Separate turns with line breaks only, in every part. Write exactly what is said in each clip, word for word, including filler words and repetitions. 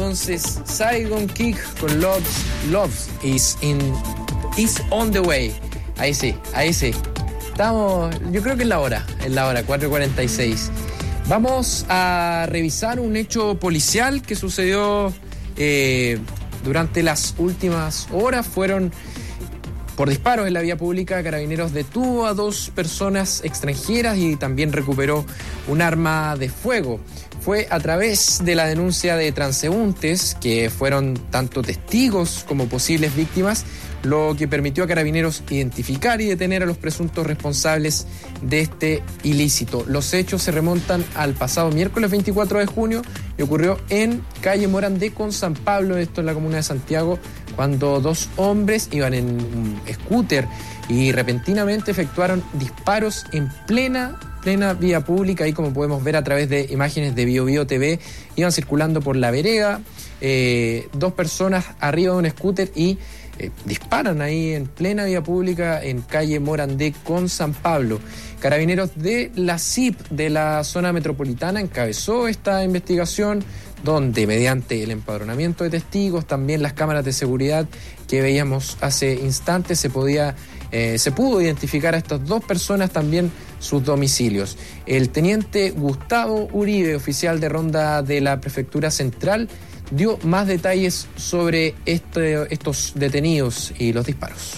entonces Saigon Kick con Loves, Loves is, in, is on the way. Ahí sí, ahí sí. Estamos, yo creo que es la hora, es la hora, cuatro cuarenta y seis. Vamos a revisar un hecho policial que sucedió eh, durante las últimas horas. Fueron por disparos en la vía pública. Carabineros detuvo a dos personas extranjeras y también recuperó un arma de fuego. Fue a través de la denuncia de transeúntes, que fueron tanto testigos como posibles víctimas, lo que permitió a Carabineros identificar y detener a los presuntos responsables de este ilícito. Los hechos se remontan al pasado miércoles veinticuatro de junio y ocurrió en calle Morandé con San Pablo, esto en la comuna de Santiago, cuando dos hombres iban en un scooter y repentinamente efectuaron disparos en plena plena vía pública. Ahí, como podemos ver a través de imágenes de Bio Bio T V, iban circulando por la vereda, eh, dos personas arriba de un scooter y eh, disparan ahí en plena vía pública en calle Morandé con San Pablo. Carabineros de la C I P de la zona metropolitana encabezó esta investigación, donde mediante el empadronamiento de testigos, también las cámaras de seguridad que veíamos hace instantes, se podía eh, se pudo identificar a estas dos personas, también sus domicilios. El teniente Gustavo Uribe, oficial de ronda de la Prefectura Central, dio más detalles sobre este, estos detenidos y los disparos.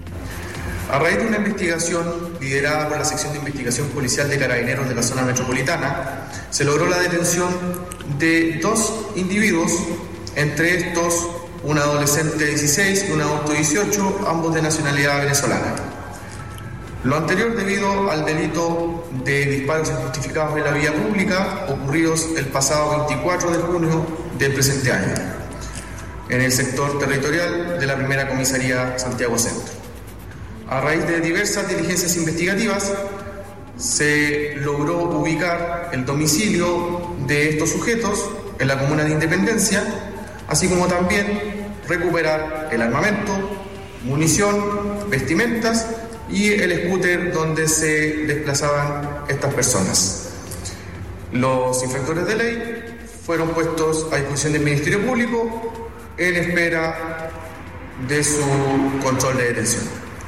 A raíz de una investigación liderada por la sección de investigación policial de Carabineros de la zona metropolitana, se logró la detención de dos individuos, entre estos un adolescente de dieciséis y un adulto de dieciocho, ambos de nacionalidad venezolana. Lo anterior debido al delito de disparos injustificados en la vía pública ocurridos el pasado veinticuatro de junio del presente año, en el sector territorial de la primera comisaría Santiago Centro. A raíz de diversas diligencias investigativas, se logró ubicar el domicilio de estos sujetos en la comuna de Independencia, así como también recuperar el armamento, munición, vestimentas y el scooter donde se desplazaban estas personas. Los infractores de ley fueron puestos a disposición del Ministerio Público en espera de su control de detención.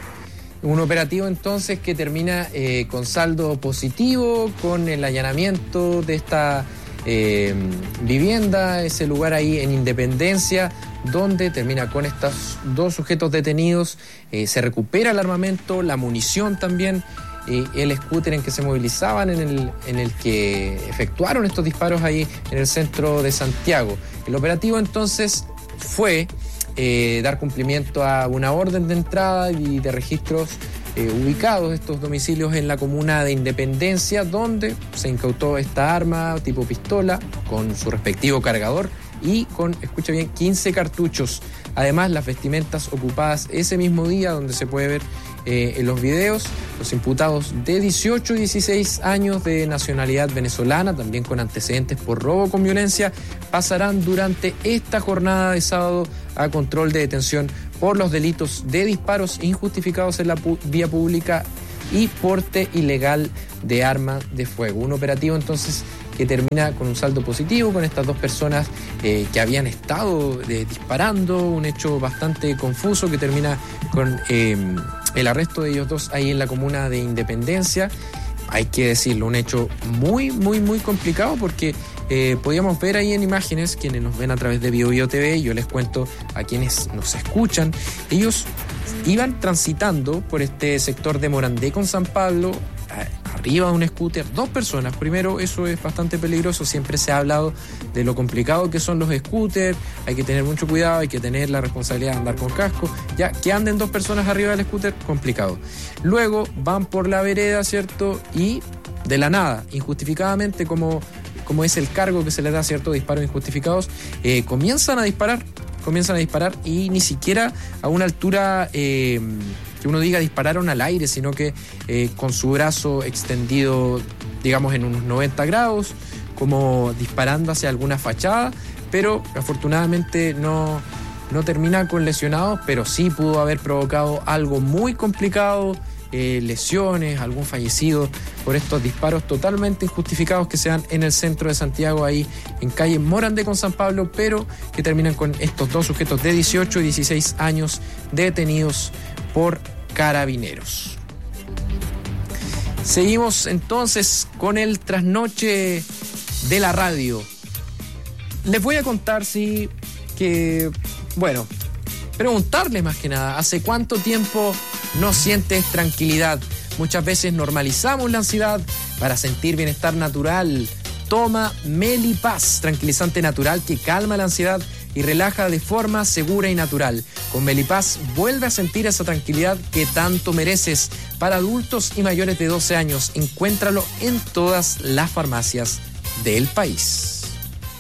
Un operativo entonces que termina eh, con saldo positivo, con el allanamiento de esta eh, vivienda, ese lugar ahí en Independencia, donde termina con estos dos sujetos detenidos. Eh, se recupera el armamento, la munición también, eh, el scooter en que se movilizaban, en el, en el que efectuaron estos disparos ahí en el centro de Santiago. El operativo entonces fue Eh, dar cumplimiento a una orden de entrada y de registros eh, ubicados estos domicilios en la comuna de Independencia, donde se incautó esta arma tipo pistola con su respectivo cargador y con, escucha bien, quince cartuchos. Además, las vestimentas ocupadas ese mismo día, donde se puede ver eh, en los videos, los imputados de dieciocho y dieciséis años de nacionalidad venezolana, también con antecedentes por robo con violencia, pasarán durante esta jornada de sábado a control de detención por los delitos de disparos injustificados en la pu- vía pública y porte ilegal de arma de fuego. Un operativo entonces que termina con un saldo positivo, con estas dos personas eh, que habían estado eh, disparando, un hecho bastante confuso que termina con eh, el arresto de ellos dos ahí en la comuna de Independencia. Hay que decirlo, un hecho muy, muy, muy complicado, porque eh, podíamos ver ahí en imágenes, quienes nos ven a través de Bio Bio T V, yo les cuento a quienes nos escuchan, ellos iban transitando por este sector de Morandé con San Pablo, arriba de un scooter, dos personas. Primero, eso es bastante peligroso, siempre se ha hablado de lo complicado que son los scooters, hay que tener mucho cuidado, hay que tener la responsabilidad de andar con casco, ya que anden dos personas arriba del scooter, complicado. Luego van por la vereda, ¿cierto? Y de la nada, injustificadamente, como, como es el cargo que se les da, ¿cierto? Disparos injustificados, eh, comienzan a disparar, comienzan a disparar y ni siquiera a una altura eh, que uno diga dispararon al aire, sino que eh, con su brazo extendido, digamos, en unos noventa grados, como disparando hacia alguna fachada, pero afortunadamente no, no termina con lesionados, pero sí pudo haber provocado algo muy complicado eh, lesiones, algún fallecido por estos disparos totalmente injustificados que se dan en el centro de Santiago, ahí en calle Morandé con San Pablo, pero que terminan con estos dos sujetos de dieciocho y dieciséis años detenidos por carabineros. Seguimos entonces con el trasnoche de la radio. Les voy a contar, sí, que, bueno, preguntarles más que nada, ¿hace cuánto tiempo no sientes tranquilidad? Muchas veces normalizamos la ansiedad para sentir bienestar natural. Toma Melipaz, tranquilizante natural que calma la ansiedad y relaja de forma segura y natural. Con Melipaz vuelve a sentir esa tranquilidad que tanto mereces. Para adultos y mayores de doce años, encuéntralo en todas las farmacias del país.